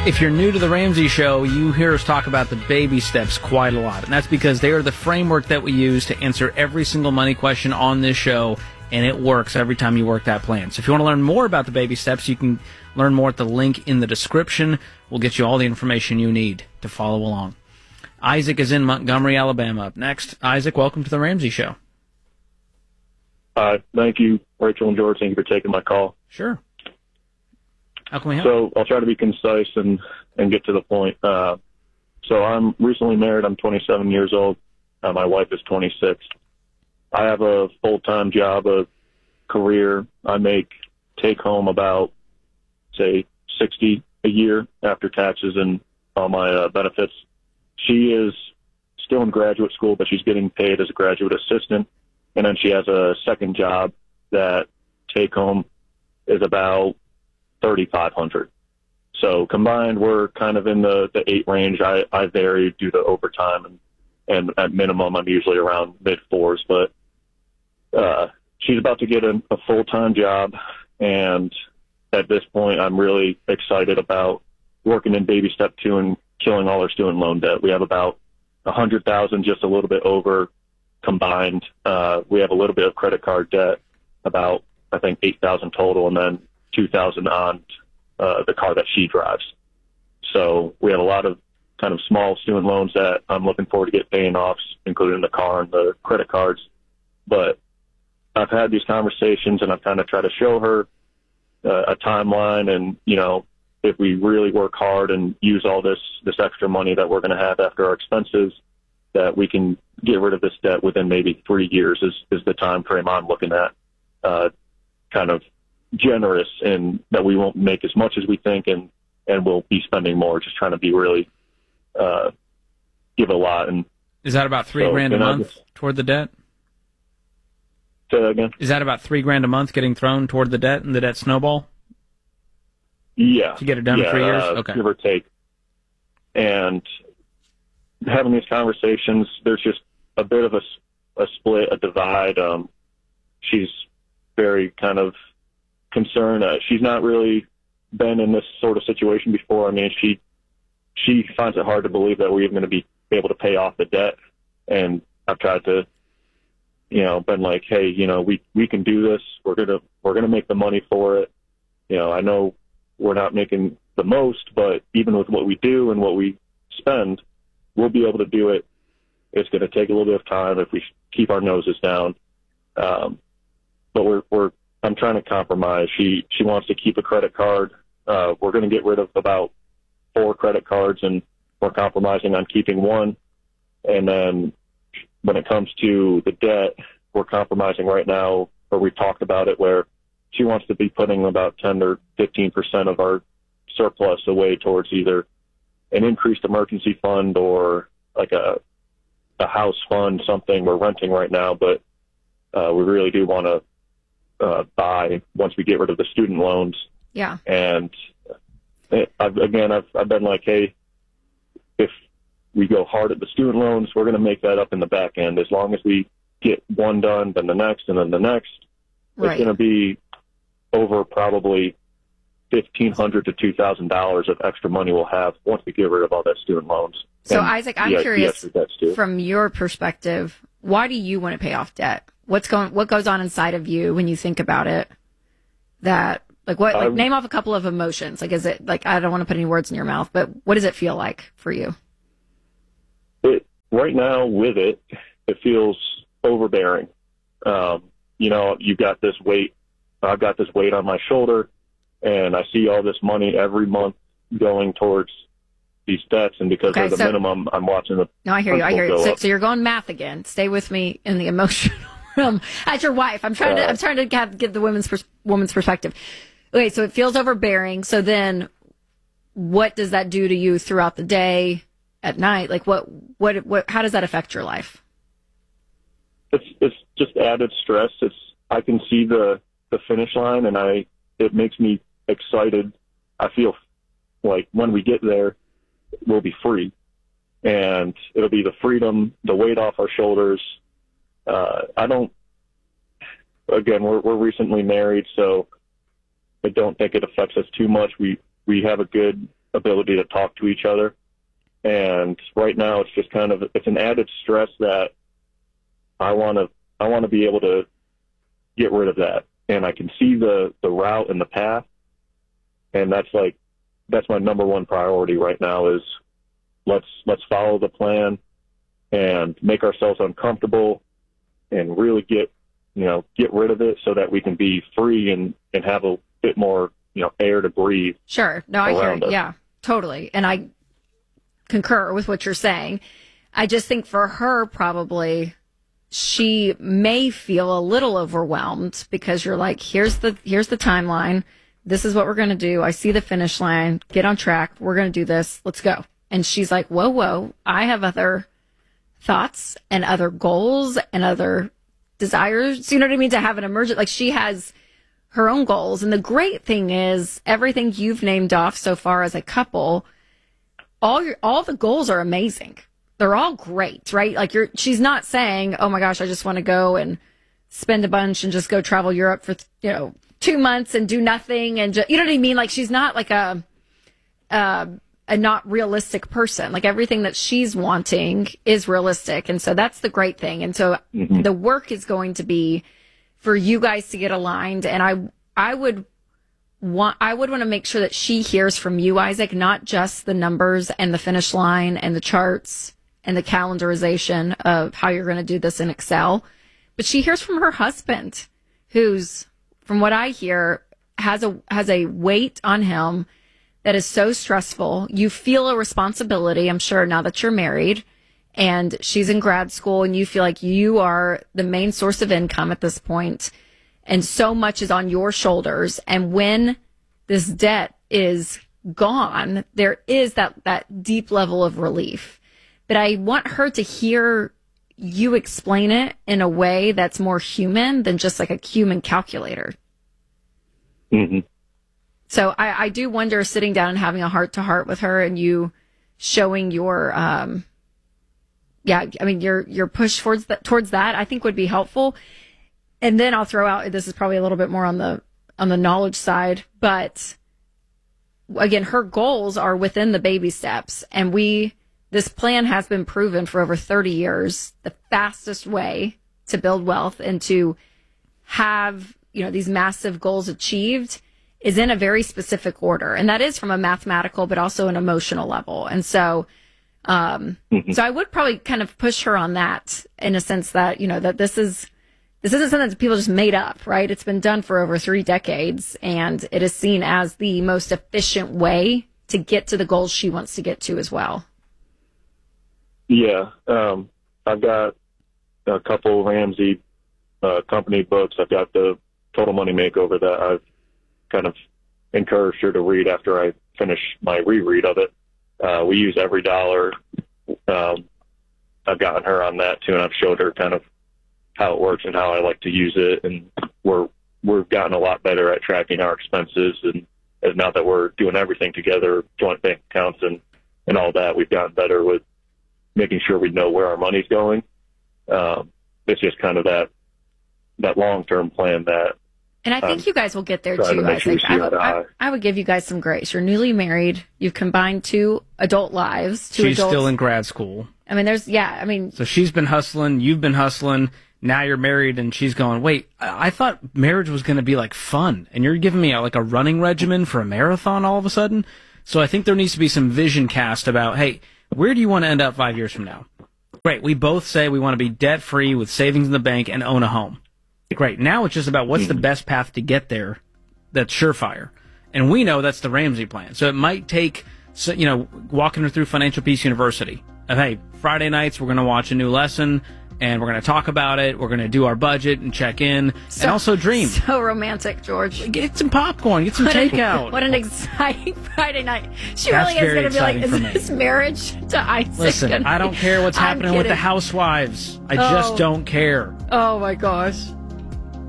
If you're new to the Ramsey Show, you hear us talk about the baby steps quite a lot. And that's because they are the framework that we use to answer every single money question on this show, and it works every time you work that plan. So if you want to learn more about the baby steps, you can learn more at the link in the description. We'll get you all the information you need to follow along. Isaac is in Montgomery, Alabama. Up next, Isaac, welcome to the Ramsey Show. Thank you, Rachel and George. Thank you for taking my call. Sure. How can we help? So I'll try to be concise and get to the point. So I'm recently married. I'm 27 years old. My wife is 26. I have a full-time job, a career. I take home about, say, $60 a year after taxes and all my benefits. She is still in graduate school, but she's getting paid as a graduate assistant. And then she has a second job that take home is about $3,500. So combined, we're kind of in the 8 range. I vary due to overtime, and at minimum, I'm usually around mid-4s. But she's about to get a full-time job, and at this point, I'm really excited about working in baby step 2 and killing all our student loan debt. We have about $100,000, just a little bit over combined. We have a little bit of credit card debt, about I think $8,000 total, and then $2,000 on the car that she drives. So we have a lot of kind of small student loans that I'm looking forward to get paying off, including the car and the credit cards. But I've had these conversations, and I've kind of tried to show her a timeline, and, you know, if we really work hard and use all this extra money that we're going to have after our expenses, that we can get rid of this debt within maybe 3 years is the time frame I'm looking at. Kind of generous in that we won't make as much as we think, and we'll be spending more, just trying to be really give a lot. And is that about $3,000 a month toward the debt? Say that again? Is that about $3,000 a month getting thrown toward the debt and the debt snowball? Yeah. To get it done in 3 years? Okay. Give or take. And having these conversations, there's just a bit of a split, a divide. She's very kind of concerned. She's not really been in this sort of situation before. I mean, she finds it hard to believe that we're even going to be able to pay off the debt. And I've tried to, you know, been like, hey, you know, we can do this. We're gonna make the money for it. You know, I know we're not making the most, but even with what we do and what we spend, we'll be able to do it. It's going to take a little bit of time if we keep our noses down. But I'm trying to compromise. She wants to keep a credit card. We're going to get rid of about 4 credit cards, and we're compromising on keeping 1. And then when it comes to the debt, we're compromising right now, or we talked about it, where she wants to be putting about 10 or 15% of our surplus away towards either an increased emergency fund or like a house fund, something. We're renting right now, but we really do want to buy once we get rid of the student loans. Yeah. And I've been like, hey, if we go hard at the student loans, we're going to make that up in the back end. As long as we get one done, then the next, and then the next, right. It's going to be over probably $1,500 to $2,000 of extra money we'll have once we get rid of all that student loans. So, and Isaac, I'm curious, from your perspective, why do you want to pay off debt? What goes on inside of you when you think about it? That, name off a couple of emotions. Like, is it, like, I don't want to put any words in your mouth, but what does it feel like for you? Right now, with it feels overbearing. You know, you've got this weight. I've got this weight on my shoulder, and I see all this money every month going towards these debts, and because of the minimum, I'm watching the. No, I hear you. So you're going math again. Stay with me in the emotional realm. As your wife, I'm trying to get the woman's perspective. Okay, so it feels overbearing. So then, what does that do to you throughout the day, at night? Like, what? How does that affect your life? It's just added stress. I can see the finish line, and it makes me excited. I feel like when we get there, we'll be free, and it'll be the freedom, the weight off our shoulders. We're recently married, so I don't think it affects us too much. We have a good ability to talk to each other. And right now it's just it's an added stress that I want to be able to get rid of that. And I can see the route and the path. And that's my number one priority right now is let's follow the plan and make ourselves uncomfortable and really get rid of it so that we can be free and have a bit more, air to breathe. Sure. No, I hear it. Yeah, totally. And I concur with what you're saying. I just think for her, probably she may feel a little overwhelmed because you're like, here's the timeline. This is what we're going to do. I see the finish line. Get on track. We're going to do this. Let's go. And she's like, whoa, I have other thoughts and other goals and other desires. You know what I mean? To have an emergent, like she has her own goals. And the great thing is everything you've named off so far as a couple, all the goals are amazing. They're all great, right? Like she's not saying, oh my gosh, I just want to go and spend a bunch and just go travel Europe for, 2 months and do nothing. And you know what I mean? Like she's not like a not realistic person. Like everything that she's wanting is realistic. And so that's the great thing. And so the work is going to be for you guys to get aligned. And I would want to make sure that she hears from you, Isaac, not just the numbers and the finish line and the charts and the calendarization of how you're going to do this in Excel, but she hears from her husband, who's, from what I hear, has a weight on him that is so stressful. You feel a responsibility, I'm sure, now that you're married and she's in grad school and you feel like you are the main source of income at this point, and so much is on your shoulders. And when this debt is gone, there is that deep level of relief. But I want her to hear you explain it in a way that's more human than just like a human calculator. Mm-hmm. So I do wonder, sitting down and having a heart-to-heart with her and you showing your, your push towards that, I think would be helpful. And then I'll throw out, this is probably a little bit more on the knowledge side, but again, her goals are within the baby steps. And this plan has been proven for over 30 years, the fastest way to build wealth and to have, these massive goals achieved is in a very specific order. And that is from a mathematical, but also an emotional level. And so, so I would probably kind of push her on that in a sense that, that this isn't something that people just made up, right? It's been done for over 3 decades, and it is seen as the most efficient way to get to the goals she wants to get to as well. Yeah. I've got a couple Ramsey company books. I've got the Total Money Makeover that I've kind of encouraged her to read after I finish my reread of it. We use Every Dollar. I've gotten her on that too, and I've showed her kind of how it works and how I like to use it. And we've gotten a lot better at tracking our expenses. And now that we're doing everything together, joint bank accounts and all that, we've gotten better with making sure we know where our money's going. It's just kind of that long-term plan that. And I think you guys will get there too. I would give you guys some grace. You're newly married. You've combined 2 adult lives. She's still in grad school. I mean, so she's been hustling. You've been hustling. Now you're married, and she's going, wait, I thought marriage was going to be like fun, and you're giving me like a running regimen for a marathon all of a sudden. So I think there needs to be some vision cast about, hey, where do you want to end up 5 years from now? Great. We both say we want to be debt free with savings in the bank and own a home. Great. Now it's just about what's the best path to get there that's surefire. And we know that's the Ramsey plan. So it might take, walking her through Financial Peace University. Of, hey, Friday nights we're going to watch a new lesson and we're going to talk about it. We're going to do our budget and check in and also dream. So romantic, George. Get some popcorn. Get some takeout. What an exciting Friday night. She really is going to be like, is this marriage to Isaac? Listen, I don't care what's happening with the housewives. I just don't care. Oh, my gosh.